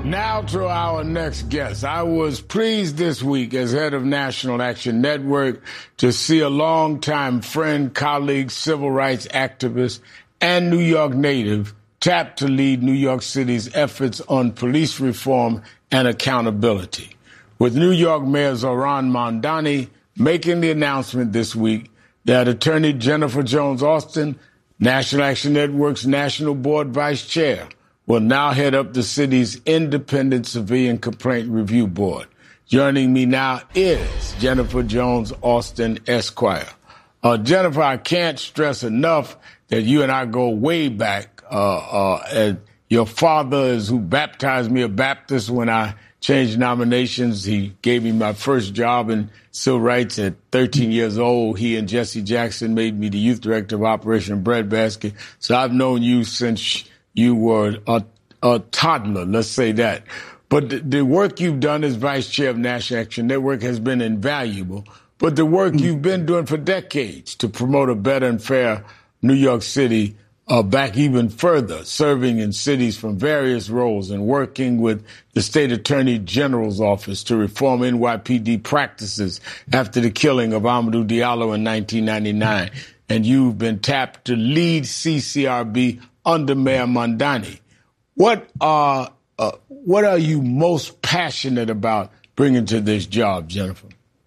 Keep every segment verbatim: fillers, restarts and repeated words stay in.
Now to our next guest. I was pleased this week as head of National Action Network to see a longtime friend, colleague, civil rights activist, and New York native tapped to lead New York City's efforts on police reform and accountability. With New York Mayor Zohran Mamdani making the announcement this week that Attorney Jennifer Jones Austin, National Action Network's National Board Vice Chair, will now head up the city's independent civilian complaint review board. Joining me now is Jennifer Jones Austin, Esquire. Uh, Jennifer, I can't stress enough that you and I go way back. Uh, uh, and your father is who baptized me a Baptist when I changed nominations. He gave me my first job in civil rights at thirteen years old. He and Jesse Jackson made me the youth director of Operation Breadbasket. So I've known you since you were a, a toddler, let's say that. But the, the work you've done as vice chair of National Action Network has been invaluable. But the work you've been doing for decades to promote a better and fair New York City uh, back even further, serving in cities from various roles and working with the state attorney general's office to reform N Y P D practices after the killing of Amadou Diallo in nineteen ninety-nine. And you've been tapped to lead C C R B under Mayor Mamdani. What are uh, what are you most passionate about bringing to this job, Jennifer?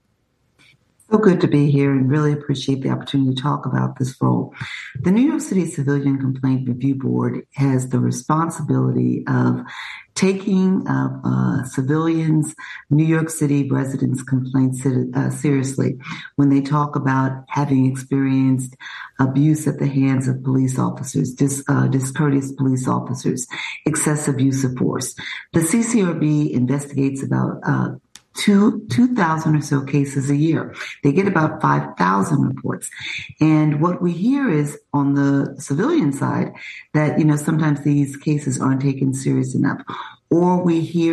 So good to be here and really appreciate the opportunity to talk about this role. The New York City Civilian Complaint Review Board has the responsibility of taking uh, uh, civilians, New York City residents' complaints uh, seriously when they talk about having experienced abuse at the hands of police officers, dis, uh, discourteous police officers, excessive use of force. The C C R B investigates about uh, Two, 2,000 or so cases a year. They get about five thousand reports. And what we hear is on the civilian side that, you know, sometimes these cases aren't taken serious enough. Or we hear